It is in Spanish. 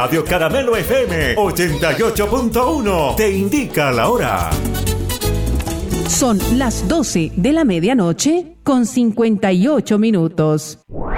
Radio Caramelo FM 88.1 te indica la hora. Son las 12 de la medianoche con 58 minutos.